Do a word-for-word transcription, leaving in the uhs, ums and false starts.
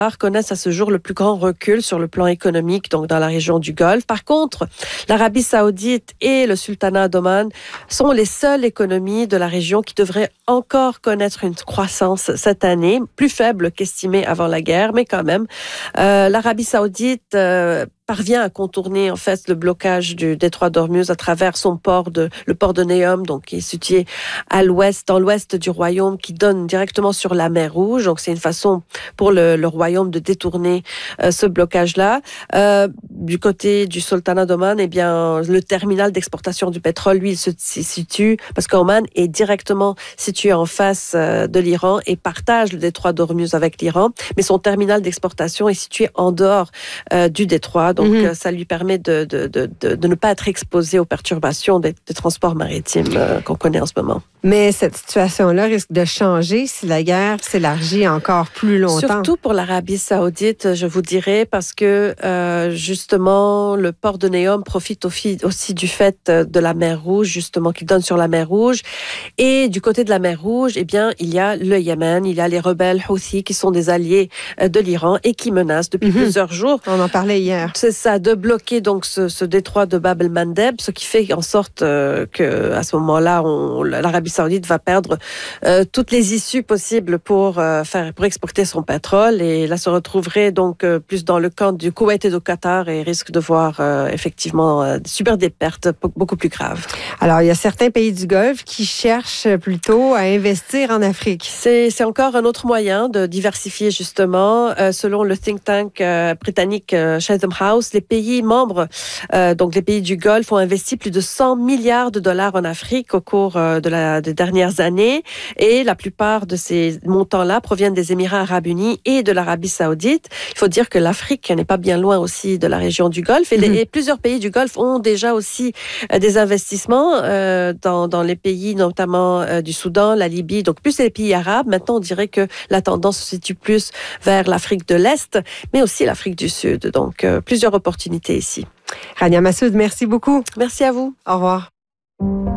connaissent à ce jour le plus grand recul sur le plan économique, donc dans la région du Golfe. Par contre, l'Arabie saoudite et le sultanat d'Oman sont les seules économies de la région qui devraient encore connaître une croissance cette année, plus faible qu'estimée avant la guerre, mais quand même. Euh, L'Arabie saoudite euh, parvient à contourner en fait le blocage du détroit d'Ormuz à travers son port de le port de Neom, donc qui est situé à l'ouest, dans l'ouest du royaume, qui donne directement sur la mer Rouge. Donc c'est une façon pour le, le royaume de détourner euh, ce blocage-là. Euh, du côté du sultanat d'Oman, eh bien le terminal d'exportation du pétrole, lui, il se situe parce qu'Oman est directement situé en face euh, de l'Iran et partage le détroit d'Ormuz avec l'Iran, mais son terminal d'exportation est situé en dehors euh, du détroit. Donc, mmh. ça lui permet de, de, de, de, de ne pas être exposé aux perturbations des, des transports maritimes euh, qu'on connaît en ce moment. Mais cette situation-là risque de changer si la guerre s'élargit encore plus longtemps. Surtout pour l'Arabie saoudite, je vous dirais, parce que euh, justement, le port de Neom profite aussi du fait de la mer Rouge, justement, qui donne sur la mer Rouge. Et du côté de la mer Rouge, eh bien, il y a le Yémen, il y a les rebelles Houthis qui sont des alliés de l'Iran et qui menacent depuis mmh. plusieurs jours. On en parlait hier. C'est ça, de bloquer donc ce, ce détroit de Bab el-Mandeb, ce qui fait en sorte euh, que à ce moment-là, on, l'Arabie saoudite va perdre euh, toutes les issues possibles pour euh, faire pour exporter son pétrole, et là se retrouverait donc euh, plus dans le camp du Koweït et du Qatar et risque de voir euh, effectivement euh, subir des pertes beaucoup plus graves. Alors il y a certains pays du Golfe qui cherchent plutôt à investir en Afrique. C'est, c'est encore un autre moyen de diversifier justement. Euh, selon le think tank euh, britannique euh, Chatham House, les pays membres, euh, donc les pays du Golfe, ont investi plus de cent milliards de dollars en Afrique au cours euh, de la des dernières années, et la plupart de ces montants-là proviennent des Émirats arabes unis et de l'Arabie saoudite. Il faut dire que l'Afrique n'est pas bien loin aussi de la région du Golfe, et, les, et plusieurs pays du Golfe ont déjà aussi euh, des investissements euh, dans, dans les pays notamment euh, du Soudan, la Libye, donc plus les pays arabes. Maintenant, on dirait que la tendance se situe plus vers l'Afrique de l'Est, mais aussi l'Afrique du Sud. Donc, euh, plusieurs opportunités ici. Rania Massoud, merci beaucoup. Merci à vous. Au revoir.